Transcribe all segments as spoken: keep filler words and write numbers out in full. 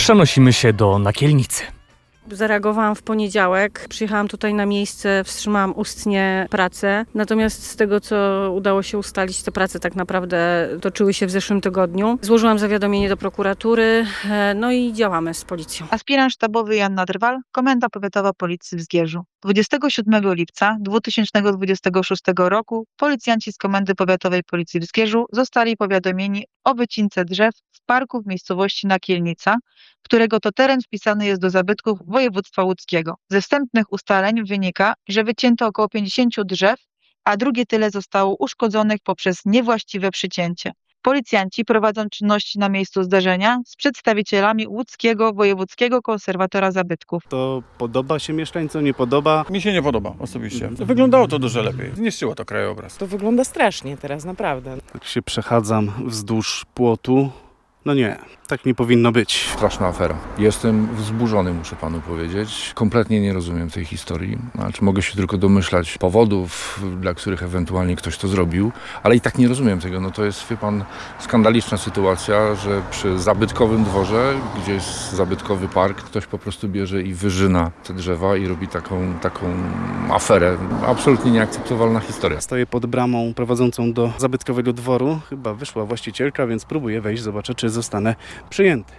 Przenosimy się do Nakielnicy. Zareagowałam w poniedziałek, przyjechałam tutaj na miejsce, wstrzymałam ustnie pracę. Natomiast z tego, co udało się ustalić, te prace tak naprawdę toczyły się w zeszłym tygodniu. Złożyłam zawiadomienie do prokuratury, no i działamy z policją. Aspirant sztabowy Joanna Drwal, Komenda Powiatowa Policji w Zgierzu. dwudziestego siódmego lipca dwa tysiące dwudziestego szóstego roku policjanci z Komendy Powiatowej Policji w Zgierzu zostali powiadomieni o wycince drzew w parku w miejscowości Nakielnica, którego to teren wpisany jest do zabytków województwa łódzkiego. Ze wstępnych ustaleń wynika, że wycięto około pięćdziesiąt drzew, a drugie tyle zostało uszkodzonych poprzez niewłaściwe przycięcie. Policjanci prowadzą czynności na miejscu zdarzenia z przedstawicielami łódzkiego wojewódzkiego konserwatora zabytków. To podoba się mieszkańcom, nie podoba? Mi się nie podoba osobiście. Wyglądało to dużo lepiej. Zniszczyło to krajobraz. To wygląda strasznie teraz, naprawdę. Tak się przechadzam wzdłuż płotu. No nie, tak nie powinno być. Straszna afera. Jestem wzburzony, muszę panu powiedzieć. Kompletnie nie rozumiem tej historii. Znaczy, mogę się tylko domyślać powodów, dla których ewentualnie ktoś to zrobił, ale i tak nie rozumiem tego. No to jest, wie pan, skandaliczna sytuacja, że przy zabytkowym dworze, gdzie jest zabytkowy park, ktoś po prostu bierze i wyżyna te drzewa i robi taką, taką aferę. Absolutnie nieakceptowalna historia. Stoję pod bramą prowadzącą do zabytkowego dworu. Chyba wyszła właścicielka, więc próbuję wejść, zobaczę, czy zostanę przyjęty.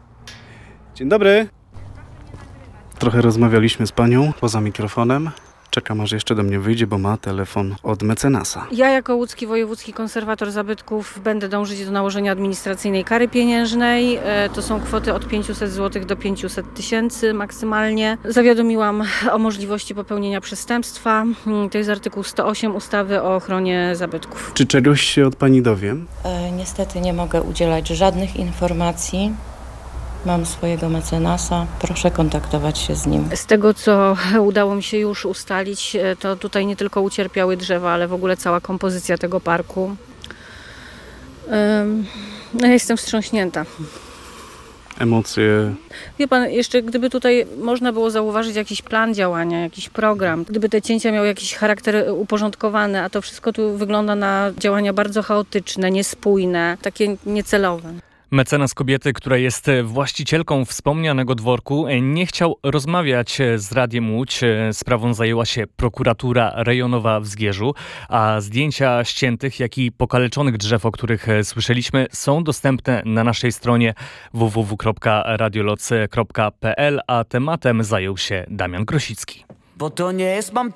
Dzień dobry. Trochę rozmawialiśmy z panią poza mikrofonem. Czekam, aż jeszcze do mnie wyjdzie, bo ma telefon od mecenasa. Ja jako łódzki wojewódzki konserwator zabytków będę dążyć do nałożenia administracyjnej kary pieniężnej. To są kwoty od pięćset złotych do pięćset tysięcy maksymalnie. Zawiadomiłam o możliwości popełnienia przestępstwa. To jest artykuł sto osiem ustawy o ochronie zabytków. Czy czegoś się od pani dowiem? E, niestety nie mogę udzielać żadnych informacji. Mam swojego mecenasa, proszę kontaktować się z nim. Z tego, co udało mi się już ustalić, to tutaj nie tylko ucierpiały drzewa, ale w ogóle cała kompozycja tego parku. No, ja jestem wstrząśnięta. Emocje. Wie pan, jeszcze gdyby tutaj można było zauważyć jakiś plan działania, jakiś program, gdyby te cięcia miały jakiś charakter uporządkowany, a to wszystko tu wygląda na działania bardzo chaotyczne, niespójne, takie niecelowe. Mecenas kobiety, która jest właścicielką wspomnianego dworku, nie chciał rozmawiać z Radiem Łódź. Sprawą zajęła się prokuratura rejonowa w Zgierzu, a zdjęcia ściętych, jak i pokaleczonych drzew, o których słyszeliśmy, są dostępne na naszej stronie w w w kropka radioloc kropka p l, a tematem zajął się Damian Grosicki. Bo to nie jest mam